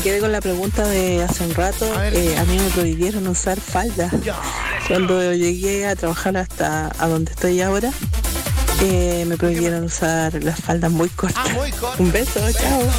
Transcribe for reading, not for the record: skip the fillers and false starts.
Quedé con la pregunta de hace un rato. A ver. A mí me prohibieron usar falda. Ya. Cuando llegué a trabajar hasta a donde estoy ahora, me prohibieron usar las faldas muy cortas. Muy corto. Un beso, chao.